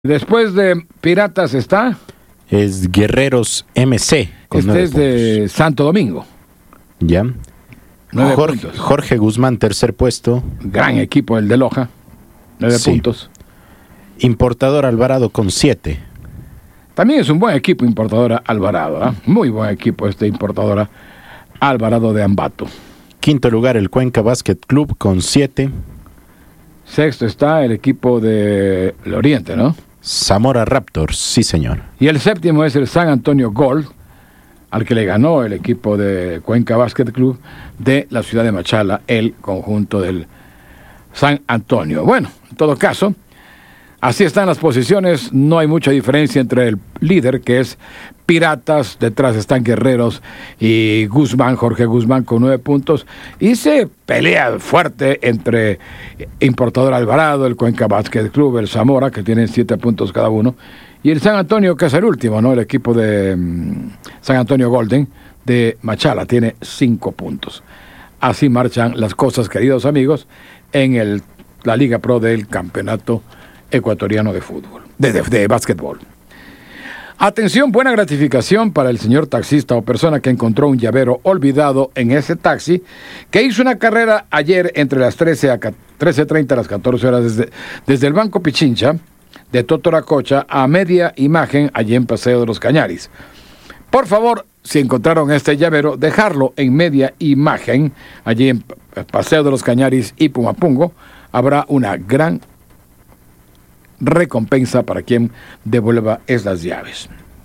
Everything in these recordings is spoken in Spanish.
Después de Piratas está... Es Guerreros MC. Este es de Santo Domingo. Ya. 9 puntos. Jorge Guzmán, tercer puesto. Gran equipo el de Loja. 9 puntos. Importador Alvarado con 7. También es un buen equipo Importadora Alvarado, ¿eh? Muy buen equipo este Importadora Alvarado de Ambato. Quinto lugar el Cuenca Basket Club con 7. Sexto está el equipo de El Oriente, ¿no? Zamora Raptors, sí señor. Y el séptimo es el San Antonio Gold, al que le ganó el equipo de Cuenca Basket Club de la ciudad de Machala, el conjunto del San Antonio. Bueno, en todo caso, así están las posiciones, no hay mucha diferencia entre el líder, que es Piratas, detrás están Guerreros y Guzmán, Jorge Guzmán con 9 puntos, y se pelea fuerte entre Importador Alvarado, el Cuenca Basket Club, el Zamora, que tienen 7 puntos cada uno, y el San Antonio, que es el último, ¿no? El equipo de San Antonio Golden de Machala tiene 5 puntos. Así marchan las cosas, queridos amigos, en la Liga Pro del Campeonato Ecuatoriano de Fútbol, de básquetbol. Atención, buena gratificación para el señor taxista o persona que encontró un llavero olvidado en ese taxi, que hizo una carrera ayer entre las 13:30 a las 14 horas desde el Banco Pichincha de Totoracocha a Media Imagen, allí en Paseo de los Cañaris. Por favor, si encontraron este llavero, dejarlo en Media Imagen, allí en Paseo de los Cañaris y Pumapungo. Habrá una gran recompensa para quien devuelva esas llaves.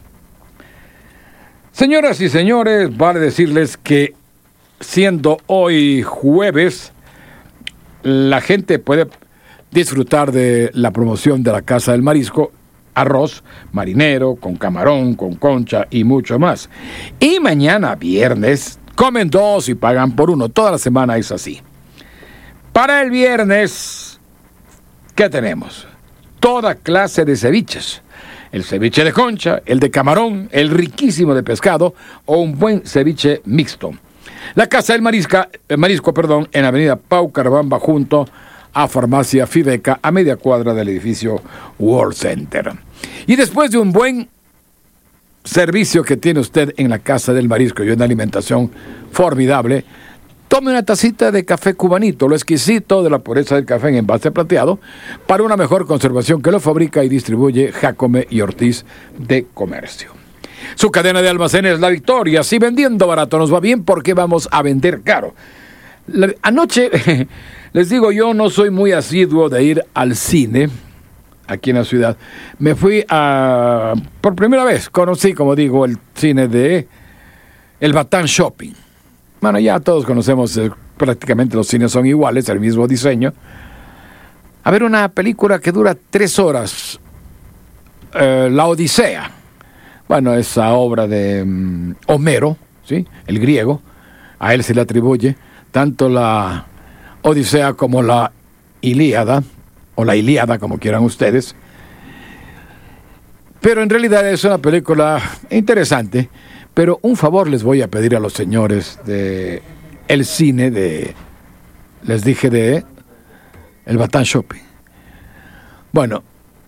Señoras y señores, vale decirles que siendo hoy jueves, la gente puede disfrutar de la promoción de la Casa del Marisco, arroz marinero, con camarón, con concha y mucho más. Y mañana viernes, comen 2 y pagan por 1. Toda la semana es así. Para el viernes, ¿qué tenemos? Toda clase de ceviches. El ceviche de concha, el de camarón, el riquísimo de pescado o un buen ceviche mixto. La Casa del Marisco, en Avenida Pau Carabamba, junto a Farmacia Fibeca, a media cuadra del edificio World Center. Y después de un buen servicio que tiene usted en la Casa del Marisco y una alimentación formidable, tome una tacita de café cubanito, lo exquisito de la pureza del café en envase plateado, para una mejor conservación, que lo fabrica y distribuye Jacome y Ortiz de Comercio. Su cadena de almacenes La Victoria. Si vendiendo barato nos va bien, ¿por qué vamos a vender caro? Anoche, les digo, yo no soy muy asiduo de ir al cine aquí en la ciudad. Me fui por primera vez, conocí, como digo, el cine de El Batán Shopping. Bueno, ya todos conocemos, prácticamente los cines son iguales, el mismo diseño. A ver una película que dura 3 horas, La Odisea. Bueno, esa obra de Homero, ¿sí? El griego, a él se le atribuye tanto la Odisea como la Ilíada, o la Ilíada, como quieran ustedes. Pero en realidad es una película interesante. Pero un favor les voy a pedir a los señores de el cine les dije de El Batán Shopping. Bueno,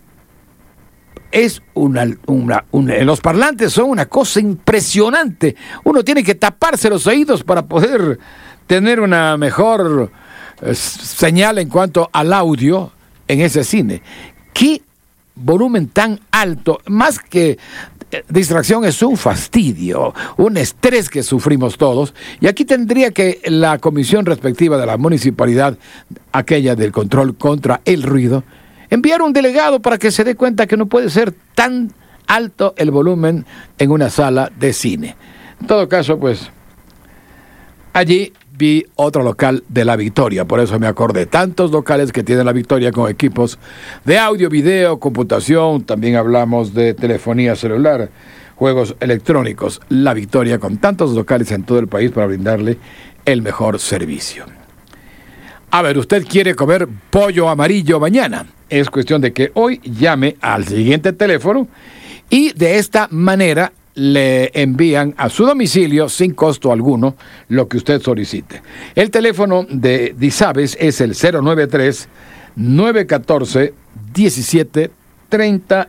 es los parlantes son una cosa impresionante. Uno tiene que taparse los oídos para poder tener una mejor señal en cuanto al audio en ese cine. ¿Qué volumen tan alto? Más que distracción, es un fastidio, un estrés que sufrimos todos, y aquí tendría que la comisión respectiva de la municipalidad, aquella del control contra el ruido, enviar un delegado para que se dé cuenta que no puede ser tan alto el volumen en una sala de cine. En todo caso, pues allí vi otro local de La Victoria, por eso me acordé. Tantos locales que tiene La Victoria con equipos de audio, video, computación, también hablamos de telefonía celular, juegos electrónicos. La Victoria con tantos locales en todo el país para brindarle el mejor servicio. A ver, usted quiere comer pollo amarillo mañana. Es cuestión de que hoy llame al siguiente teléfono y de esta manera le envían a su domicilio sin costo alguno lo que usted solicite. El teléfono de Disabes es el 093-914-17 30